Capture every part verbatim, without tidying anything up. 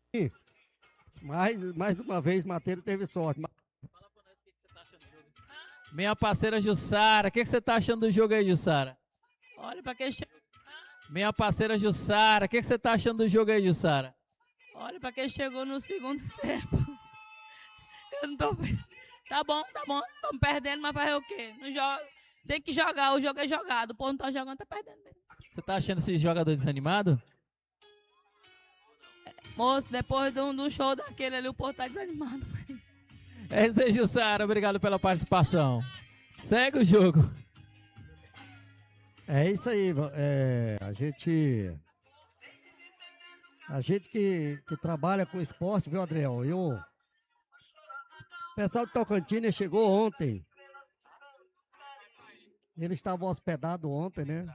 Mais, mais uma vez, Matheus teve sorte. Fala pra nós o que, que você tá achando do jogo. Minha parceira Jussara, o que, que você tá achando do jogo aí, Jussara? Olha, pra quem, che... Minha parceira Jussara, o que, que você tá achando do jogo aí, Jussara? Olha, pra quem chegou no segundo tempo. Eu não tô vendo. Tá bom, tá bom. Estamos perdendo, mas fazer o quê? Não joga. Tem que jogar, o jogo é jogado. O povo não tá jogando, tá perdendo mesmo. Você tá achando esse jogador desanimado? Moço, depois de um, de um show daquele ali, o povo tá desanimado. É isso aí, Jussara. Obrigado pela participação. Segue o jogo. É isso aí, é, a gente. A gente que, que trabalha com esporte, viu, Adriel? Eu, o pessoal de Tocantins chegou ontem. Eles estavam hospedados ontem, né?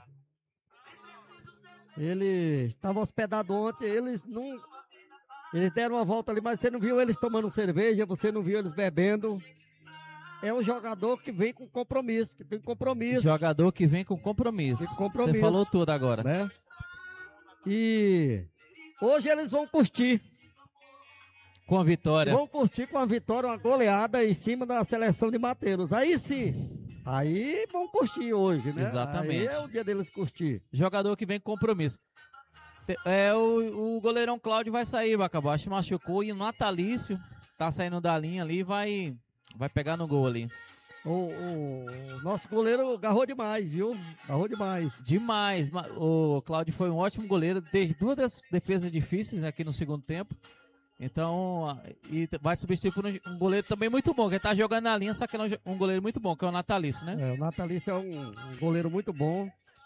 Eles estavam hospedados ontem, eles não. Eles deram uma volta ali, mas você não viu eles tomando cerveja, você não viu eles bebendo. É um jogador que vem com compromisso, que tem compromisso. Jogador que vem com compromisso. Tem compromisso. Você falou tudo agora. Né? E hoje eles vão curtir. Com a vitória. Vão curtir com a vitória, uma goleada em cima da seleção de Mateiros. Aí sim, aí vão curtir hoje, né? Exatamente. Aí é o dia deles curtir. Jogador que vem com compromisso. É, o, o goleirão Cláudio vai sair, vai acabar. Acho que machucou. E o Natalício tá saindo da linha ali, vai, vai pegar no gol ali. O, o nosso goleiro agarrou demais, viu? Agarrou demais. Demais. O Cláudio foi um ótimo goleiro. Teve duas defesas difíceis aqui no segundo tempo. Então, e vai substituir por um goleiro também muito bom, que ele tá jogando na linha, só que é um goleiro muito bom, que é o Natalício, né? É, o Natalício é um, um goleiro muito bom.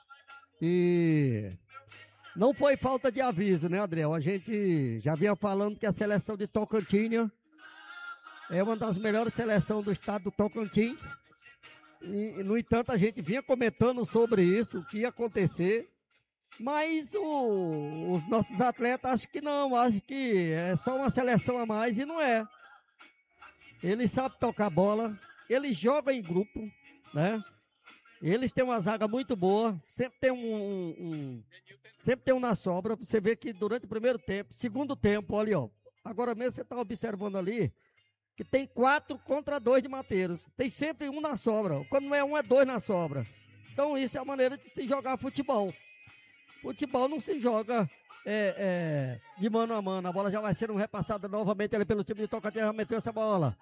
E não foi falta de aviso, né, Adriel? A gente já vinha falando que a seleção de Tocantins é uma das melhores seleções do estado do Tocantins. E, no entanto, a gente vinha comentando sobre isso, o que ia acontecer. Mas o, os nossos atletas acham que não, acham que é só uma seleção a mais e não é. Eles sabem tocar bola, eles jogam em grupo, né? Eles têm uma zaga muito boa, sempre tem um, um, um sempre tem um na sobra. Você vê que durante o primeiro tempo, segundo tempo, olha, ó, agora mesmo você está observando ali que tem quatro contra dois de Mateiros. Tem sempre um na sobra. Quando não é um, é dois na sobra. Então isso é a maneira de se jogar futebol. Futebol não se joga é, é, de mano a mano. A bola já vai sendo repassada novamente ali pelo time de Tocantins. Já meteu essa bola.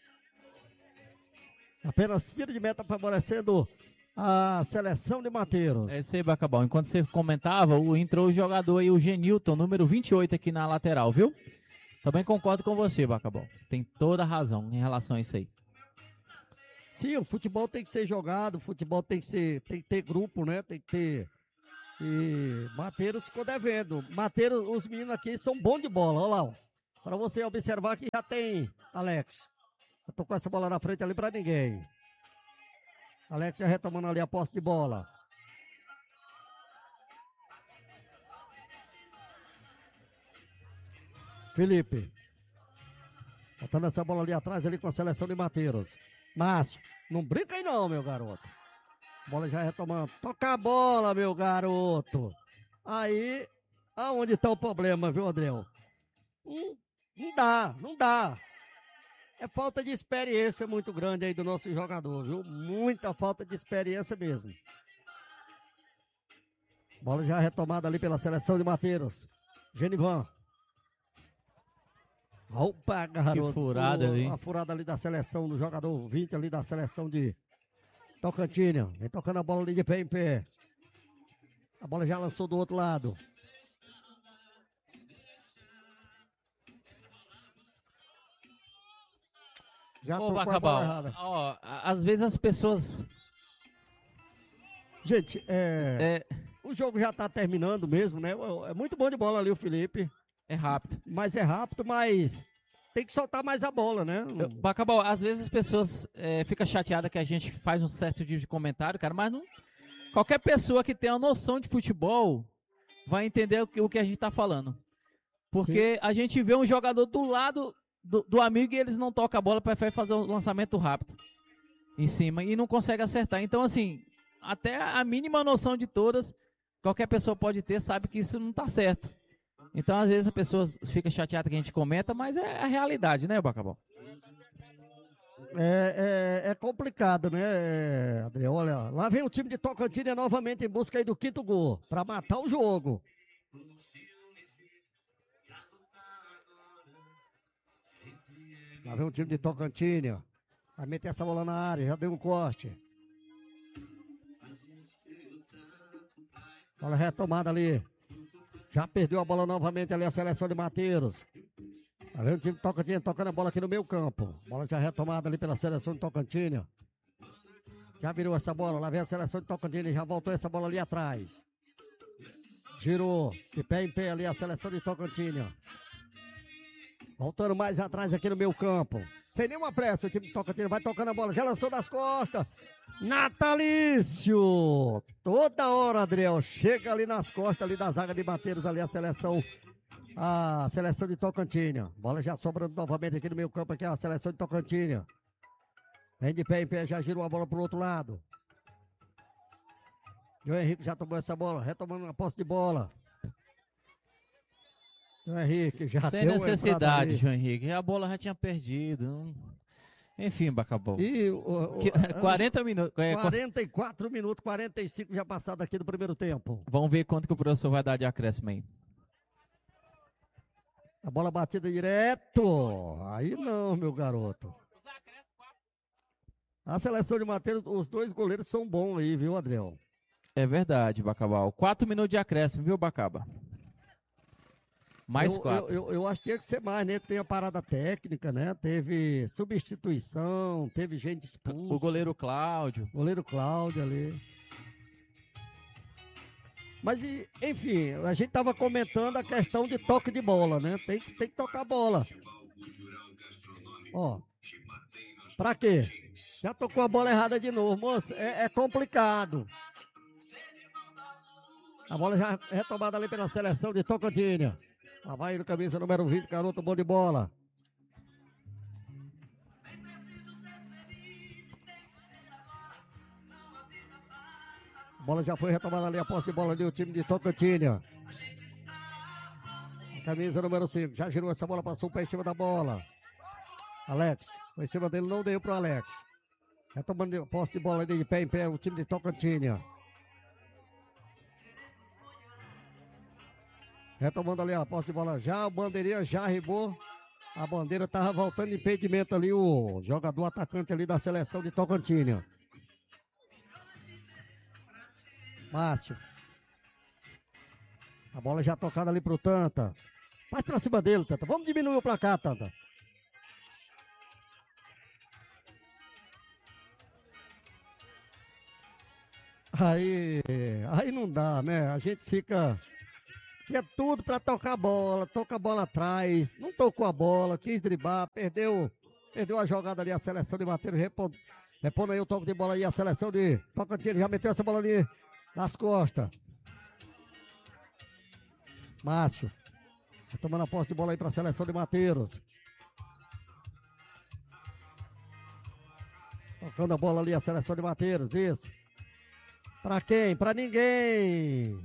Apenas tiro de meta favorecendo a seleção de Mateiros. É isso aí, Bacabal. Enquanto você comentava, o, entrou o jogador aí, o Genilton, número vinte e oito aqui na lateral, viu? Também concordo com você, Bacabal. Tem toda a razão em relação a isso aí. Sim, o futebol tem que ser jogado, o futebol tem que ser, tem que ter grupo, né? Tem que ter. E Mateiros ficou devendo. Mateiros, os meninos aqui são bons de bola, olha lá. Para você observar que já tem Alex. Eu tô com essa bola na frente ali para ninguém. Alex já retomando ali a posse de bola. Felipe. Botando essa bola ali atrás ali com a seleção de Mateiros. Márcio, não brinca aí não, meu garoto. Bola já retomando. Toca a bola, meu garoto. Aí, aonde está o problema, viu, Adriel? Hum, não dá, não dá. É falta de experiência muito grande aí do nosso jogador, viu? Muita falta de experiência mesmo. Bola já retomada ali pela seleção de Mateiros. Genivan. Opa, garoto. Que furada ali. A furada ali da seleção do jogador vinte ali da seleção de Tocantins. Vem tocando a bola ali de pé em pé. A bola já lançou do outro lado. Já Ô, tocou a Bacabal, bola errada. ó, às vezes as pessoas... Gente, é, É, o jogo já tá terminando mesmo, né? É muito bom de bola ali o Felipe. é rápido. Mas é rápido, mas tem que soltar mais a bola, né? Eu, Bacabal, às vezes as pessoas é, ficam chateadas que a gente faz um certo tipo de comentário, cara, mas não... Qualquer pessoa que tenha uma noção de futebol vai entender o que, o que a gente tá falando. Porque Sim. a gente vê um jogador do lado do, do amigo e eles não tocam a bola, prefere fazer um lançamento rápido em cima e não consegue acertar. Então, assim, até a mínima noção de todas, qualquer pessoa pode ter, sabe que isso não tá certo. Então, às vezes, a pessoa fica chateada que a gente comenta, mas é a realidade, né, Bacabal? É, é, é complicado, né, Adriano? Olha, lá vem o time de Tocantins novamente em busca aí do quinto gol, para matar o jogo. Lá vem o time de Tocantins, vai meter essa bola na área, já deu um corte. Bola retomada ali. Já perdeu a bola novamente ali a seleção de Mateiros. Tá vendo o time de Tocantins tocando a bola aqui no meio campo. Bola já retomada ali pela seleção de Tocantins. Já virou essa bola, lá vem a seleção de Tocantins, já voltou essa bola ali atrás. Girou, de pé em pé ali a seleção de Tocantins. Voltando mais atrás aqui no meio campo. Sem nenhuma pressa, o time de Tocantins vai tocando a bola, já lançou das costas. Natalício! Toda hora, Adriel, chega ali nas costas ali da zaga de Mateiros ali a seleção, a seleção de Tocantins. Bola já sobrando novamente aqui no meio campo, aqui a seleção de Tocantins. Vem de pé em pé, já girou a bola pro outro lado. João Henrique já tomou essa bola, retomando a posse de bola. João Henrique já Sem deu necessidade, João Henrique. A bola já tinha perdido. Enfim, Bacabal. E, o, o, quarenta minutos. É, quarenta e quatro minutos, quarenta e cinco já passado aqui do primeiro tempo. Vamos ver quanto que o professor vai dar de acréscimo aí. A bola batida direto. Aí não, meu garoto. A seleção de Mateiros, os dois goleiros são bons aí, viu, Adriel? É verdade, Bacabal. Quatro minutos de acréscimo, viu, Bacaba? Mais eu, quatro. Eu, eu, eu acho que tinha que ser mais, né? Tem a parada técnica, né? Teve substituição, teve gente expulsa. O goleiro Cláudio. O goleiro Cláudio ali. Mas, enfim, a gente tava comentando a questão de toque de bola, né? Tem, tem que tocar a bola. Ó. Pra quê? Já tocou a bola errada de novo, moço. É, é complicado. A bola já é retomada ali pela seleção de Tocantins. Lá vai no camisa número vinte, garoto bom de bola. A bola já foi retomada ali, a posse de bola ali, o time de Tocantins. Camisa número cinco, já girou essa bola, passou o pé em cima da bola. Alex, foi em cima dele, não deu pro Alex. Retomando a posse de bola ali de pé em pé, o time de Tocantins. Retomando ali a posse de bola já, a bandeirinha já arribou. A bandeira tava voltando de impedimento ali, o jogador atacante ali da seleção de Tocantins. Márcio. A bola já tocada ali pro Tanta. Faz pra cima dele, Tanta. Vamos diminuir o placar, Tanta. Aí, aí não dá, né? A gente fica... Tinha tudo pra tocar a bola, toca a bola atrás, não tocou a bola, quis driblar, perdeu, perdeu a jogada ali, a seleção de Mateiros, repondo, repondo aí o toque de bola aí, a seleção de Tocantins, já meteu essa bola ali nas costas. Márcio, tomando a posse de bola aí pra seleção de Mateiros. Tocando a bola ali, a seleção de Mateiros, isso. Pra quem? Pra ninguém.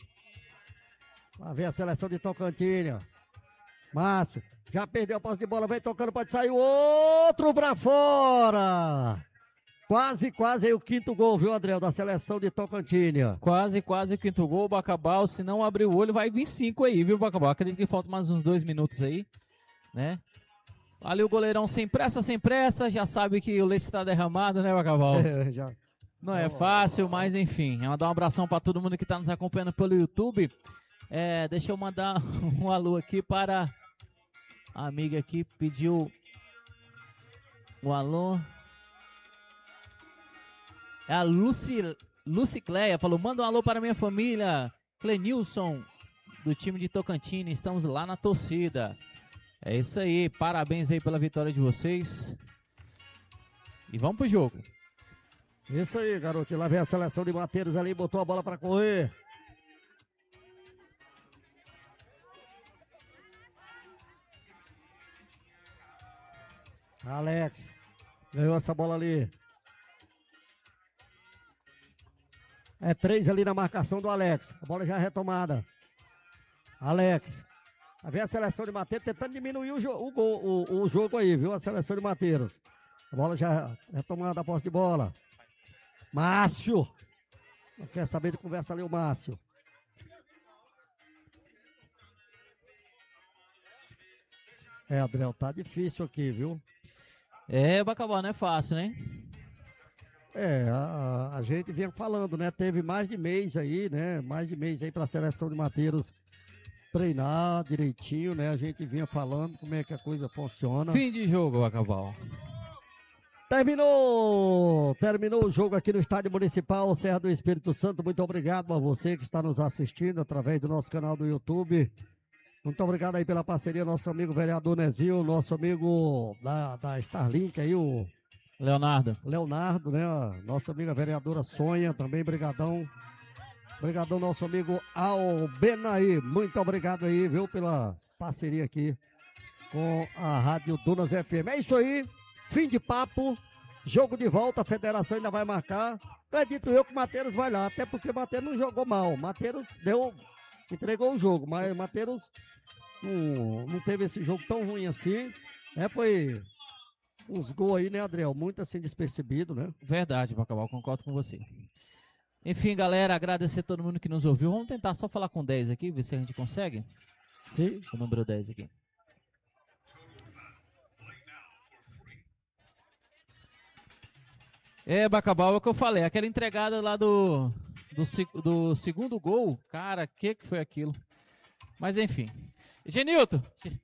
Lá vem a seleção de Tocantins. Márcio, já perdeu a posse de bola, vem tocando, pode sair o outro pra fora. Quase, quase aí o quinto gol, viu, Adriel, da seleção de Tocantins. Quase, quase o quinto gol, Bacabal. Se não abrir o olho, vai vir cinco aí, viu, Bacabal? Acredito que falta mais uns dois minutos aí, né? Ali o goleirão sem pressa, sem pressa, já sabe que o leite está derramado, né, Bacabal? É, já. Não é fácil, mas enfim. É mandar um abração para todo mundo que está nos acompanhando pelo YouTube. É, deixa eu mandar um alô aqui para a amiga aqui, pediu o alô. É a Luci, Lucicleia, falou, manda um alô para minha família, Clenilson, do time de Tocantins, estamos lá na torcida. É isso aí, parabéns aí pela vitória de vocês. E vamos pro jogo. Isso aí, garoto, lá vem a seleção de Mateiros ali, botou a bola para correr. Alex, ganhou essa bola ali. É três ali na marcação do Alex. A bola já é retomada. Alex, Aí vem a seleção de Mateiros tentando diminuir o, jo o, gol, o, o jogo aí, viu? A seleção de Mateiros. A bola já retomando a posse de bola. Márcio. Não quer saber de conversa ali o Márcio. É, Adriel, tá difícil aqui, viu? É, Bacabal, não é fácil, né? É, a, a gente vinha falando, né? Teve mais de mês aí, né? Mais de mês aí para a seleção de Mateiros treinar direitinho, né? A gente vinha falando como é que a coisa funciona. Fim de jogo, Bacabal. Terminou! Terminou o jogo aqui no Estádio Municipal Serra do Espírito Santo. Muito obrigado a você que está nos assistindo através do nosso canal do YouTube. Muito obrigado aí pela parceria, nosso amigo vereador Nezinho, nosso amigo da, da Starlink aí, o Leonardo. Leonardo, né? Nossa amiga vereadora Sônia, também brigadão. Brigadão, nosso amigo Albenaí. Muito obrigado aí, viu, pela parceria aqui com a Rádio Dunas F M. É isso aí, fim de papo, jogo de volta, a federação ainda vai marcar. Acredito eu que o Mateiros vai lá, até porque o Mateiros não jogou mal. O Mateiros deu, entregou o jogo, mas o Mateiros não, não teve esse jogo tão ruim assim. É, foi uns gols aí, né, Adriel? Muito assim despercebido, né? Verdade, Bacabal, concordo com você. Enfim, galera, agradecer a todo mundo que nos ouviu. Vamos tentar só falar com dez aqui, ver se a gente consegue. Sim. O número dez aqui. É, Bacabal, é o que eu falei. Aquela entregada lá do, do, do segundo gol, cara, o que, que foi aquilo? Mas enfim. Genilton.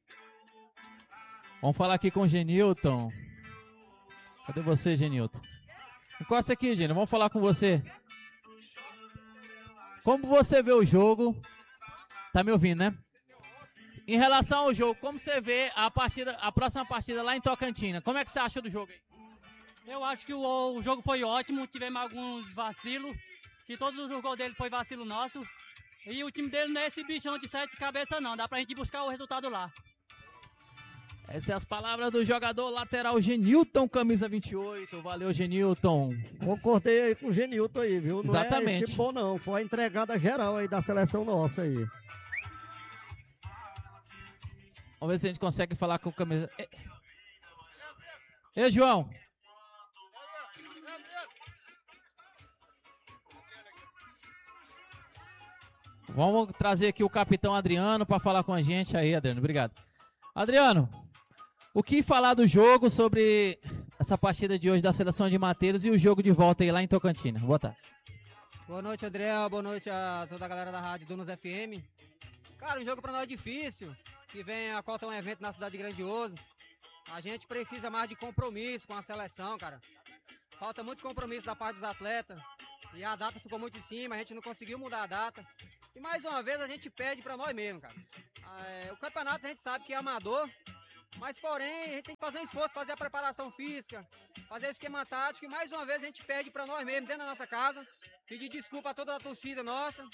Vamos falar aqui com o Genilton. Cadê você, Genilton? Encosta aqui, Genilton. Vamos falar com você. Como você vê o jogo? Tá me ouvindo, né? Em relação ao jogo, como você vê a partida, a próxima partida lá em Tocantina? Como é que você achou do jogo aí? Eu acho que o, o jogo foi ótimo, tivemos alguns vacilos, que todos os gols dele foi vacilo nosso. E o time dele não é esse bichão de sete cabeças não, dá pra gente buscar o resultado lá. Essas são as palavras do jogador lateral Genilton, camisa vinte e oito. Valeu, Genilton. Concordei aí com o Genilton aí, viu? Não Exatamente. é esse tipo bom não, foi a entregada geral aí da seleção nossa aí. Vamos ver se a gente consegue falar com o camisa... Ei, Ei João. Vamos trazer aqui o capitão Adriano para falar com a gente aí, Adriano. Obrigado. Adriano, o que falar do jogo sobre essa partida de hoje da seleção de Mateiros e o jogo de volta aí lá em Tocantina? Boa tarde. Boa noite, Adriel. Boa noite a toda a galera da Rádio Dunas F M. Cara, um jogo pra nós é difícil, que vem a cota um evento na cidade grandioso. A gente precisa mais de compromisso com a seleção, cara. Falta muito compromisso da parte dos atletas. E a data ficou muito em cima, a gente não conseguiu mudar a data. E mais uma vez a gente pede pra nós mesmos, cara. É, o campeonato a gente sabe que é amador, mas porém a gente tem que fazer um esforço, fazer a preparação física, fazer o esquema tático. E mais uma vez a gente pede pra nós mesmos, dentro da nossa casa, pedir desculpa a toda a torcida nossa.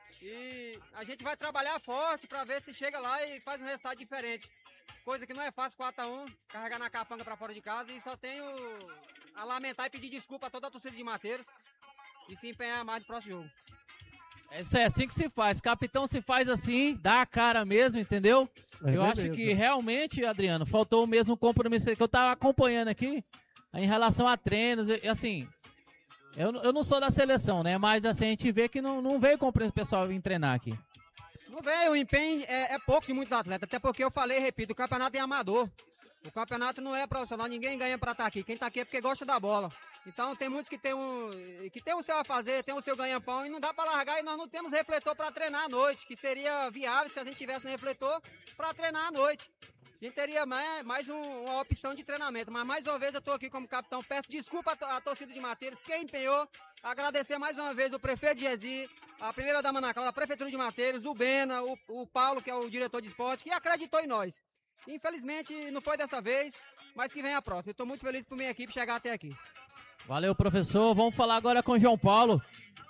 E a gente vai trabalhar forte pra ver se chega lá e faz um resultado diferente. Coisa que não é fácil, quatro a um, carregar na capanga pra fora de casa. E só tenho a lamentar e pedir desculpa a toda a torcida de Mateiros e se empenhar mais no próximo jogo. Isso é assim que se faz. Capitão se faz assim, dá a cara mesmo, entendeu? É eu acho beleza. que realmente, Adriano, faltou o mesmo compromisso que eu tava acompanhando aqui em relação a treinos. E, assim, eu, eu não sou da seleção, né? Mas assim, a gente vê que não, não veio com o pessoal vir treinar aqui. Não veio, o empenho é, é pouco de muitos atletas, até porque eu falei, repito, o campeonato é amador. O campeonato não é profissional, ninguém ganha pra estar aqui. Quem tá aqui é porque gosta da bola. Então tem muitos que tem um que tem o seu a fazer, tem o seu ganha-pão e não dá pra largar, e nós não temos refletor pra treinar à noite, que seria viável se a gente tivesse um refletor pra treinar à noite. A gente teria mais, mais um, uma opção de treinamento, mas mais uma vez eu tô aqui como capitão, peço desculpa à, à torcida de Mateiros, quem empenhou, agradecer mais uma vez o prefeito de Gesi, a primeira dama na casa, a prefeitura de Mateiros, o Bena, o, o Paulo, que é o diretor de esporte, que acreditou em nós. Infelizmente não foi dessa vez, mas que vem a próxima. Eu tô muito feliz por minha equipe chegar até aqui. Valeu, professor. Vamos falar agora com o João Paulo.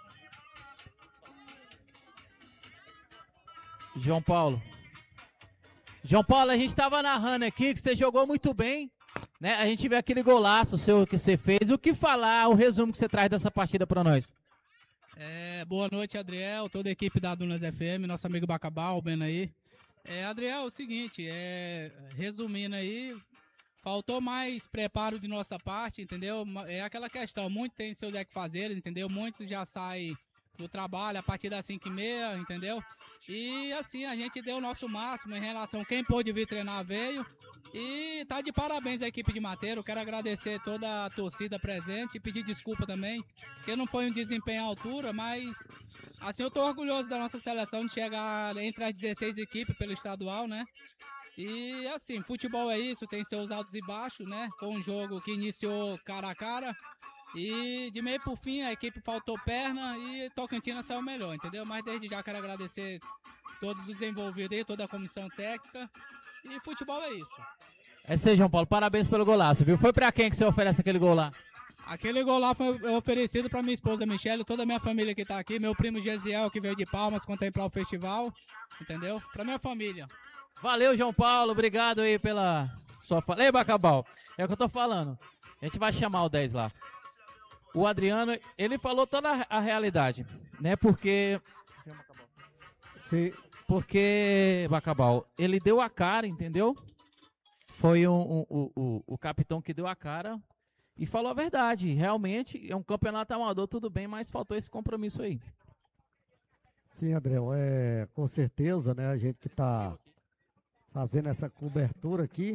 João Paulo. João Paulo, a gente estava narrando aqui que você jogou muito bem, né? A gente vê aquele golaço seu que você fez. O que falar, o resumo que você traz dessa partida para nós? É, boa noite, Adriel, toda a equipe da Dunas F M, nosso amigo Bacabal, o Ben aí. É, Adriel, é o seguinte, é, resumindo aí, faltou mais preparo de nossa parte, entendeu? É aquela questão, muitos têm seus é que fazer, entendeu? Muitos já saem do trabalho a partir das cinco e meia, entendeu? E assim, a gente deu o nosso máximo em relação a quem pôde vir treinar veio. E tá de parabéns a equipe de Mateiro. Quero agradecer toda a torcida presente e pedir desculpa também, porque não foi um desempenho à altura, mas assim, eu tô orgulhoso da nossa seleção de chegar entre as dezesseis equipes pelo estadual, né? E assim, futebol é isso, tem seus altos e baixos, né? Foi um jogo que iniciou cara a cara e de meio por fim a equipe faltou perna e Tocantina saiu melhor, entendeu? Mas desde já quero agradecer todos os envolvidos aí, toda a comissão técnica. E futebol é isso. É isso aí, João Paulo. Parabéns pelo golaço, viu? Foi pra quem que você oferece aquele gol lá? Aquele gol lá foi oferecido pra minha esposa Michele, toda a minha família que tá aqui, meu primo Gesiel, que veio de Palmas contemplar o festival, entendeu? Pra minha família. Valeu, João Paulo. Obrigado aí pela sua fala. Ei, Bacabal, é o que eu tô falando. A gente vai chamar o dez lá. O Adriano, ele falou toda a realidade, né? Porque... Sim. Porque, Bacabal, ele deu a cara, entendeu? Foi um, um, um, um, o capitão que deu a cara e falou a verdade. Realmente, é um campeonato amador, tudo bem, mas faltou esse compromisso aí. Sim, Adriel, é, com certeza, né? A gente que está fazendo essa cobertura aqui,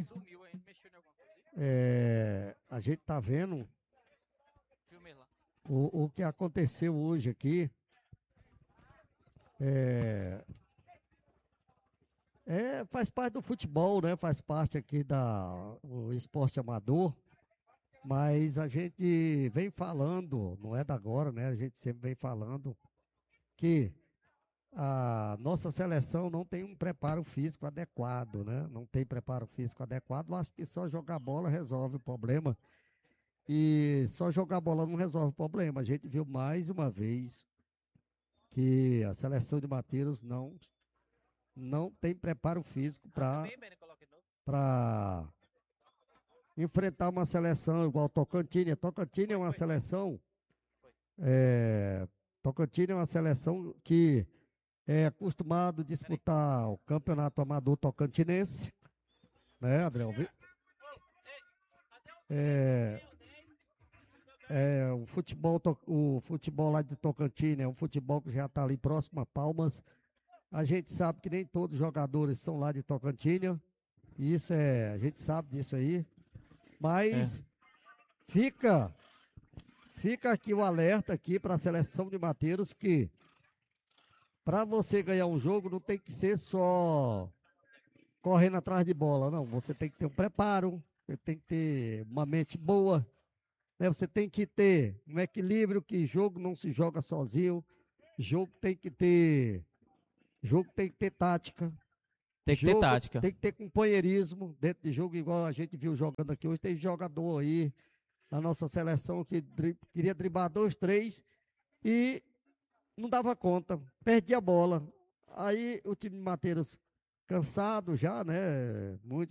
é, a gente está vendo o, o que aconteceu hoje aqui. É, é, faz parte do futebol, né? Faz parte aqui do esporte amador, mas a gente vem falando, não é da agora, né? A gente sempre vem falando que a nossa seleção não tem um preparo físico adequado, né? Não tem preparo físico adequado, eu acho que só jogar bola resolve o problema. E só jogar bola não resolve o problema. A gente viu mais uma vez que a seleção de Mateiros não, não tem preparo físico para para enfrentar uma seleção igual Tocantins. Tocantins é uma seleção é, Tocantins é uma seleção que é acostumado a disputar o campeonato amador tocantinense, né, Adriel? É, é, o, futebol, o futebol lá de Tocantins é um futebol que já está ali próximo a Palmas. A gente sabe que nem todos os jogadores são lá de Tocantins, e isso é, a gente sabe disso aí, mas é. fica, fica aqui o alerta aqui para a seleção de Mateiros que para você ganhar um jogo não tem que ser só correndo atrás de bola, não. Você tem que ter um preparo, você tem que ter uma mente boa, né? Você tem que ter um equilíbrio, que jogo não se joga sozinho, jogo tem que ter, jogo tem que ter tática. Tem que jogo ter tática. Tem que ter companheirismo dentro de jogo, igual a gente viu jogando aqui hoje. Tem jogador aí na nossa seleção que dri queria driblar dois, três e não dava conta, perdia a bola. Aí o time de Mateiros cansado já, né? Muito